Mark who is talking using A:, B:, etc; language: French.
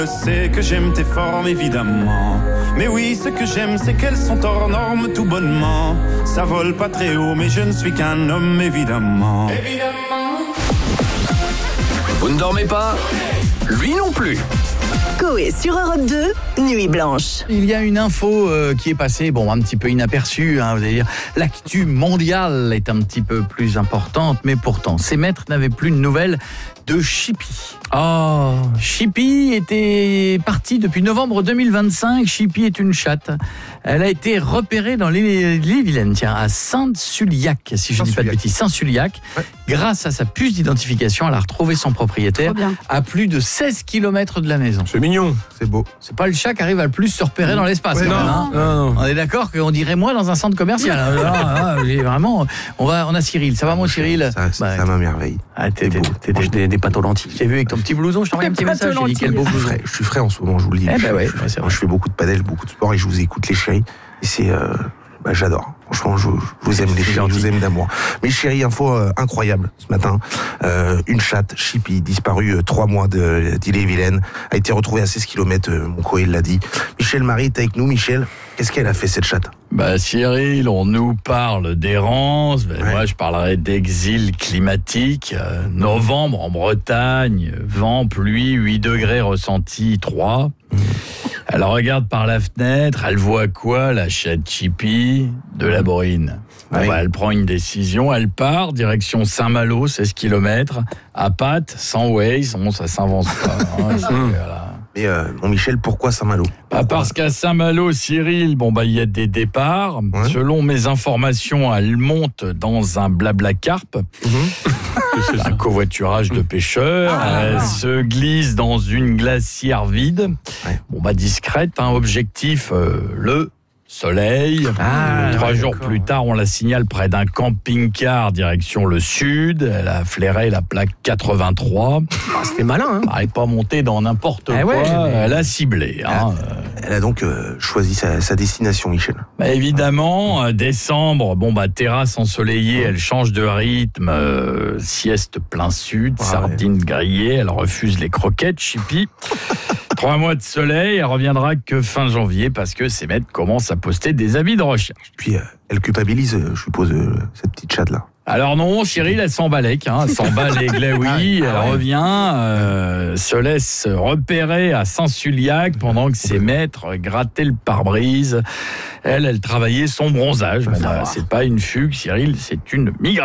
A: Je sais que j'aime tes formes, évidemment. Mais oui, ce que j'aime, c'est qu'elles sont hors normes tout bonnement. Ça vole pas très haut, mais je ne suis qu'un homme, évidemment.
B: Vous ne dormez pas ? Lui non plus.
C: Coé sur Europe 2, Nuit Blanche.
D: Il y a une info qui est passée, un petit peu inaperçue, vous allez dire. L'actu mondiale est un petit peu plus importante, mais pourtant, ces maîtres n'avaient plus de nouvelles de Chippy. Oh, Chippy était partie depuis novembre 2025. Chippy est une chatte. Elle a été repérée dans l'Ille-et-Vilaine, à Sainte-Suliac, si je ne dis pas de bêtises. Saint-Suliac. Ouais. Grâce à sa puce d'identification, elle a retrouvé son propriétaire à plus de 16 km de la maison.
E: C'est mignon, c'est beau.
D: C'est pas le chat qui arrive à le plus se repérer dans l'espace. Ouais, non. On est d'accord qu'on dirait moi dans un centre commercial. Vraiment, on a Cyril. Ça va, mon Cyril?
E: Ça m'émerveille.
D: Des pâtes aux lentilles. J'ai vu avec ton petit blouson, je t'envoie un petit message. J'ai dit quel beau blouson.
E: Je suis frais en ce moment, je vous le dis. Je fais beaucoup de padel, beaucoup de sport et je vous écoute les chéris. Et c'est... j'adore. Franchement, je vous aime les chéris, je vous aime d'amour. Mais chéris, info incroyable ce matin. Une chatte, Chippy, disparue 3 mois d'Ille-et-Vilaine, a été retrouvée à 16 km, mon Coé l'a dit. Michel Marie est avec nous. Michel, qu'est-ce qu'elle a fait cette chatte ?
D: Cyril, on nous parle d'errance, moi je parlerai d'exil climatique. Novembre en Bretagne, vent, pluie, 8 degrés ressenti, 3. Elle regarde par la fenêtre, elle voit quoi, la chatte Chippy? De la borine. Elle prend une décision, elle part, direction Saint-Malo, 16 km, à pattes, sans Waze, ça s'invente pas. Voilà.
E: Mais mon Michel, pourquoi Saint-Malo ?
D: Parce qu'à Saint-Malo, Cyril, il y a des départs. Ouais. Selon mes informations, elle monte dans un Blablacar. Un covoiturage de pêcheurs. Elle se glisse dans une glacière vide. Discrète, objectif, le soleil. 3 jours plus tard, on la signale près d'un camping-car direction le sud. Elle a flairé la plaque 83.
B: C'était malin,
D: Elle n'est pas montée dans n'importe quoi. Elle a ciblé.
E: Elle a donc choisi sa destination, Michel.
D: Évidemment, décembre, terrasse ensoleillée, elle change de rythme, sieste plein sud, sardines grillées, elle refuse les croquettes, Chippy. 3 mois de soleil, elle reviendra que fin janvier parce que ces maîtres commencent à poster des avis de recherche.
E: Puis elle culpabilise, je suppose, cette petite chatte-là.
D: Alors non, Cyril, elle s'en balèque, elle s'emballe les glaouis, elle revient, se laisse repérer à Saint-Suliac pendant que ses maîtres grattaient le pare-brise. Elle travaillait son bronzage. C'est pas une fugue, Cyril, c'est une migration.